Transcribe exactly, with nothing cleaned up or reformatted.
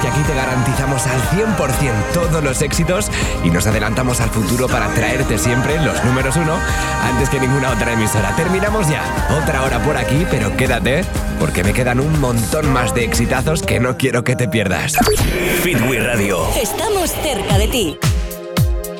que aquí te garantizamos al cien por ciento todos los éxitos y nos adelantamos al futuro para traerte siempre los números uno antes que ninguna otra emisora. Terminamos ya. Otra hora por aquí, pero quédate porque me quedan un montón más de exitazos que no quiero que te pierdas. Fit We Radio. Estamos cerca de ti.